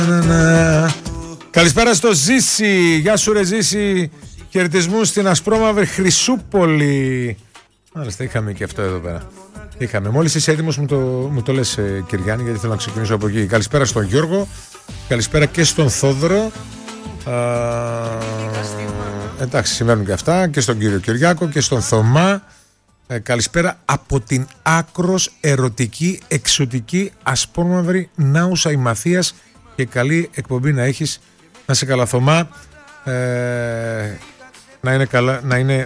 Καλησπέρα στο Ζήση. Γεια σου ρε Ζήση. Χαιρετισμούς στην ασπρόμαυρη Χρυσούπολη. Μάλιστα, είχαμε και αυτό εδώ πέρα. Είχαμε. Μόλις είσαι έτοιμος μου το λες, Κυριάννη, γιατί θέλω να ξεκινήσω από εκεί. Καλησπέρα στον Γιώργο. Καλησπέρα και στον Θόδωρο. Εντάξει, συμβαίνουν και αυτά. Και στον κύριο Κυριάκο και στον Θωμά. Καλησπέρα από την άκρος ερωτική, εξωτική, ασπρόμαυρη Νάουσα η Μαθίας. Και καλή εκπομπή να έχεις. Να σε καλά, Θωμά. Να είναι καλά, να είναι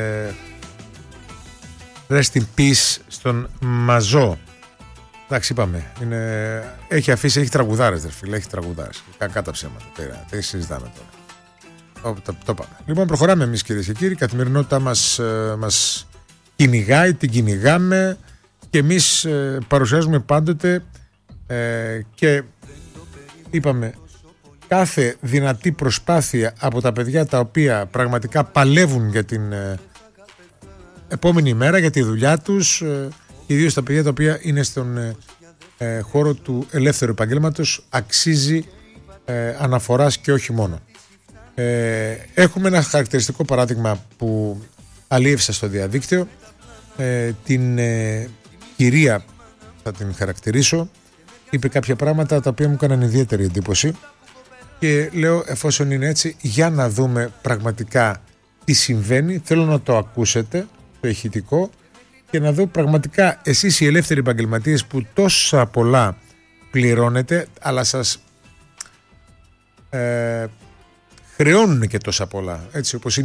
rest in peace στον Μαζό. Εντάξει, είπαμε. Έχει αφήσει, έχει τραγουδάρες, δε φίλε, έχει τραγουδάρες. Κακά τα ψέματα. Δεν συζητάμε τώρα. Το πάμε. Λοιπόν, προχωράμε εμείς, κυρίες και κύριοι. Η καθημερινότητά μας κυνηγάει, την κυνηγάμε και εμείς παρουσιάζουμε πάντοτε και είπαμε κάθε δυνατή προσπάθεια από τα παιδιά τα οποία πραγματικά παλεύουν για την επόμενη μέρα, για τη δουλειά τους, ιδίως τα παιδιά τα οποία είναι στον χώρο του ελεύθερου επαγγέλματος, αξίζει αναφοράς και όχι μόνο. Έχουμε ένα χαρακτηριστικό παράδειγμα που αλίευσα στο διαδίκτυο, την κυρία, θα την χαρακτηρίσω, είπε κάποια πράγματα τα οποία μου έκαναν ιδιαίτερη εντύπωση και λέω, εφόσον είναι έτσι, για να δούμε πραγματικά τι συμβαίνει. Θέλω να το ακούσετε, το ηχητικό, και να δω πραγματικά εσείς οι ελεύθεροι επαγγελματίες που τόσα πολλά πληρώνετε, αλλά σας χρεώνουν και τόσα πολλά, έτσι όπως είναι